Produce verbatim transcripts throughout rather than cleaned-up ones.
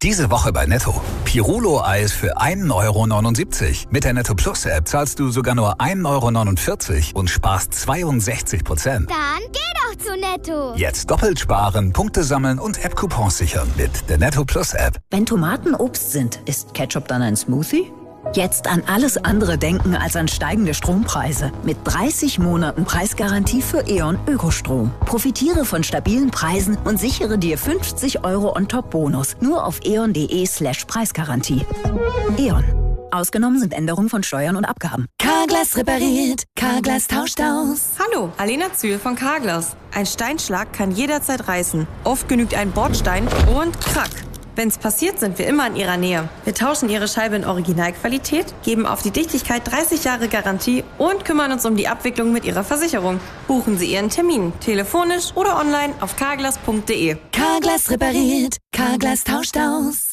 Diese Woche bei Netto. Pirulo-Eis für ein Euro neunundsiebzig. Mit der Netto Plus App zahlst du sogar nur ein Euro neunundvierzig und sparst zweiundsechzig Prozent. Dann geh doch zu Netto. Jetzt doppelt sparen, Punkte sammeln und App-Coupons sichern mit der Netto Plus App. Wenn Tomaten Obst sind, ist Ketchup dann ein Smoothie? Jetzt an alles andere denken als an steigende Strompreise. Mit dreißig Monaten Preisgarantie für E.ON Ökostrom. Profitiere von stabilen Preisen und sichere dir fünfzig Euro On-Top-Bonus. Nur auf eon.de slash Preisgarantie. E.ON. Ausgenommen sind Änderungen von Steuern und Abgaben. Carglass repariert, Carglass tauscht aus. Hallo, Alena Zühl von Carglass. Ein Steinschlag kann jederzeit reißen. Oft genügt ein Bordstein und krack. Wenn's passiert, sind wir immer in Ihrer Nähe. Wir tauschen Ihre Scheibe in Originalqualität, geben auf die Dichtigkeit dreißig Jahre Garantie und kümmern uns um die Abwicklung mit Ihrer Versicherung. Buchen Sie Ihren Termin, telefonisch oder online auf carglass punkt de. Carglass repariert, Carglass tauscht aus.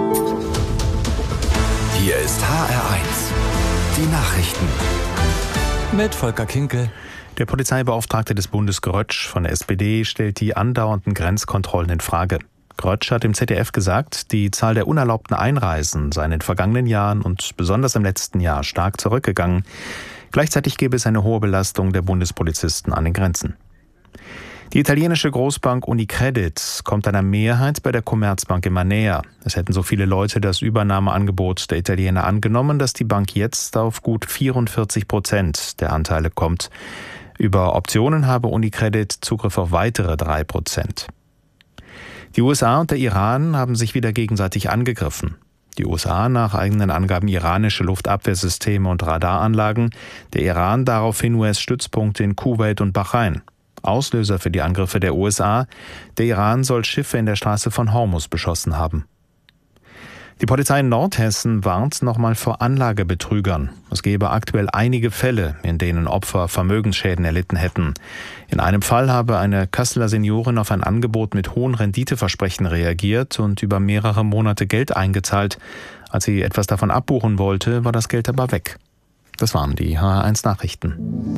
Hier ist H R eins, die Nachrichten. Mit Volker Kinkel. Der Polizeibeauftragte des Bundes Grötsch von der S P D stellt die andauernden Grenzkontrollen in Frage. Grötsch hat im Z D F gesagt, die Zahl der unerlaubten Einreisen sei in den vergangenen Jahren und besonders im letzten Jahr stark zurückgegangen. Gleichzeitig gäbe es eine hohe Belastung der Bundespolizisten an den Grenzen. Die italienische Großbank Unicredit kommt einer Mehrheit bei der Commerzbank immer näher. Es hätten so viele Leute das Übernahmeangebot der Italiener angenommen, dass die Bank jetzt auf gut vierundvierzig Prozent der Anteile kommt. Über Optionen habe Unicredit Zugriff auf weitere drei Prozent. Die U S A und der Iran haben sich wieder gegenseitig angegriffen. Die U S A nach eigenen Angaben iranische Luftabwehrsysteme und Radaranlagen, der Iran daraufhin U S-Stützpunkte in Kuwait und Bahrain. Auslöser für die Angriffe der U S A, der Iran soll Schiffe in der Straße von Hormuz beschossen haben. Die Polizei in Nordhessen warnt nochmal vor Anlagebetrügern. Es gebe aktuell einige Fälle, in denen Opfer Vermögensschäden erlitten hätten. In einem Fall habe eine Kasseler Seniorin auf ein Angebot mit hohen Renditeversprechen reagiert und über mehrere Monate Geld eingezahlt. Als sie etwas davon abbuchen wollte, war das Geld aber weg. Das waren die H R eins Nachrichten.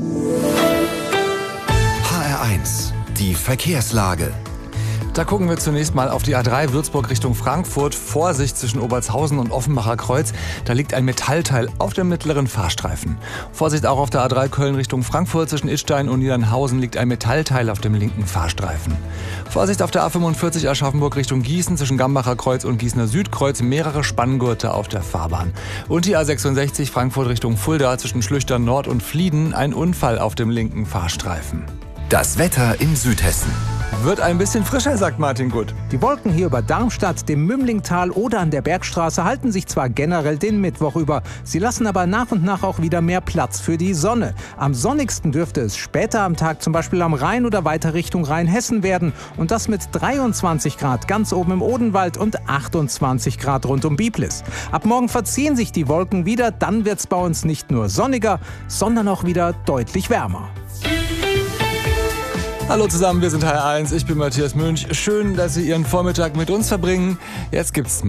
H R eins, die Verkehrslage. Da gucken wir zunächst mal auf die A drei Würzburg Richtung Frankfurt. Vorsicht zwischen Obertshausen und Offenbacher Kreuz. Da liegt ein Metallteil auf dem mittleren Fahrstreifen. Vorsicht auch auf der A drei Köln Richtung Frankfurt. Zwischen Idstein und Niedernhausen liegt ein Metallteil auf dem linken Fahrstreifen. Vorsicht auf der A fünfundvierzig Aschaffenburg Richtung Gießen. Zwischen Gambacher Kreuz und Gießener Südkreuz mehrere Spanngurte auf der Fahrbahn. Und die A sechsundsechzig Frankfurt Richtung Fulda. Zwischen Schlüchtern Nord und Flieden ein Unfall auf dem linken Fahrstreifen. Das Wetter in Südhessen. Wird ein bisschen frischer, sagt Martin Gutt. Die Wolken hier über Darmstadt, dem Mümlingtal oder an der Bergstraße halten sich zwar generell den Mittwoch über, sie lassen aber nach und nach auch wieder mehr Platz für die Sonne. Am sonnigsten dürfte es später am Tag zum Beispiel am Rhein oder weiter Richtung Rheinhessen werden und das mit dreiundzwanzig Grad ganz oben im Odenwald und achtundzwanzig Grad rund um Biblis. Ab morgen verziehen sich die Wolken wieder, dann wird's bei uns nicht nur sonniger, sondern auch wieder deutlich wärmer. Hallo zusammen, wir sind H R eins, ich bin Matthias Münch. Schön, dass Sie Ihren Vormittag mit uns verbringen. Jetzt gibt's